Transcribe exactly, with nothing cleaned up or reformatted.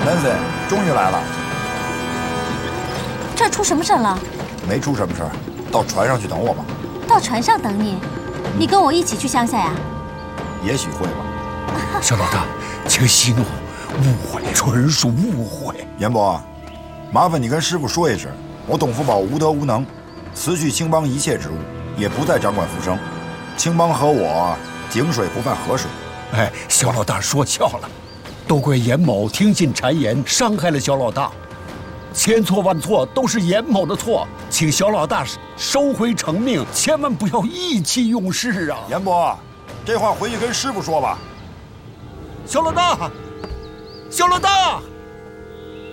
先生，终于来了。 这出什么事了？ 没出什么事儿，到船上去等我吧。 到船上等你？你跟我一起去乡下呀？ 也许会吧。 小老大，请息怒，误会，纯属误会。 严伯，麻烦你跟师傅说一声，我董福宝无德无能，辞去青帮一切职务，也不再掌管浮生。青帮和我井水不犯河水。 哎，小老大说笑了，都怪严某听信谗言，伤害了小老大，千错万错都是严某的错，请小老大收回成命，千万不要意气用事啊！ 严伯，这话回去跟师傅说吧。 小老大，小老大。